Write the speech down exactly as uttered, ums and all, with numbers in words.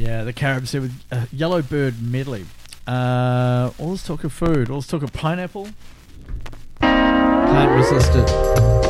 Yeah, the Caribs here with uh, Yellow Bird medley. Uh, all this talk of food, all this talk of pineapple. Can't resist it.